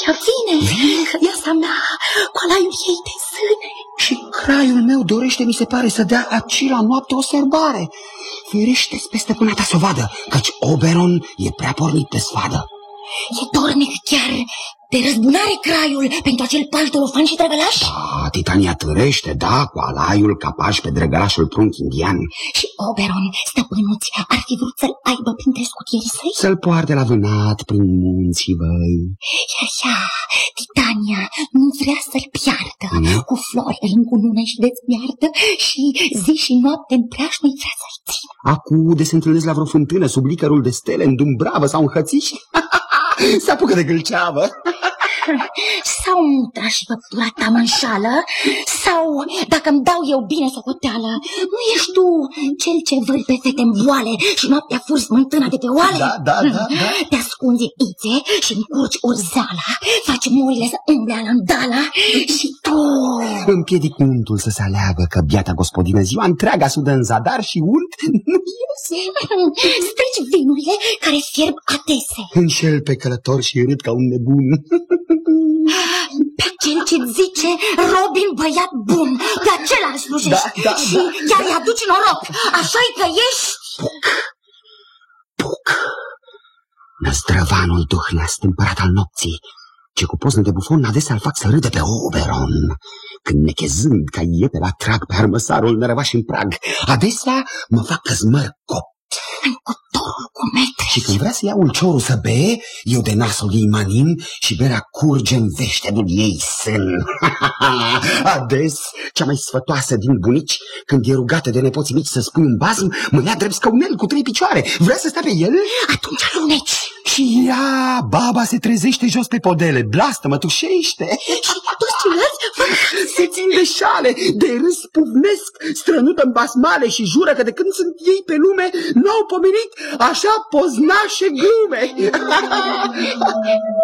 ea vine, viața mea, cu alaiul ei de zâne. Și craiul meu dorește, mi se pare, să dea aci la noapte o sărbare. Ferește-ți pe stăpâna ta să o vadă, căci Oberon e prea pornit pe sfadă. E dornic chiar de răzbunare craiul pentru acel paș dolofan și drăgălaș? Da, Titania târește, da, cu alaiul ca paș pe drăgălașul prunc indian. Și Oberon, stăpânuți, ar fi vrut să-l aibă printre scutierii săi? Să-l poarte la vânat prin munții văi. Iar ea, Titania, nu vrea să-l piardă. Cu flori îl încunună și dezmiartă și zi și noapte în preajmă-i vrea să-l țină. Acude se întâlnesc la vreo fântână sub licărul de stele, în Dumbravă sau în Hățiș. Se apucă de gâlceavă. Sau mutra și făptura ta mă înșală, sau, dacă îmi dau eu bine socoteală, nu ești tu cel ce vâri pe fete în voale și noaptea furi smântâna de pe oale? Da. Te ascunzi în ițe și încurci urzeala, faci morile să umble alandala și tu... Împiedic untul să se aleagă, că biata gospodină ziua întreaga sudă în zadar și unt nu iese. Strici vinurile care fierb adese. Înșel pe călător și râd ca un nebun. Pe cel ce-ți zice Robin băiat bun, pe acela îl slujești și chiar îi aduci noroc, așa-i că ești... Puc. Năzdrăvanul duhneast împărat al nopții, ce cu poznă de bufon adesea îl fac să râde pe Oberon, când nechezând ca iete la trag pe armăsarul nărăvaș în prag, adesea mă fac căzmăr copt. În cuptorul cu metre. Și când vrea să ia ulciorul să bee, eu de nasul ei manin și berea curge în veștedul ei sân. Ades, cea mai sfătoasă din bunici, când e rugată de nepoții mici să spui un bazm, mă ia drept scaunel cu 3 picioare. Vrea să stea pe el? Atunci aluneci. Și ea, baba, se trezește jos pe podele, blastă, mă tușește. Și toți ceilalți se țin de șale, de râs puvnesc, strănută în basmale și jură că de când sunt ei pe lume n-au pomenit așa poznașe glume.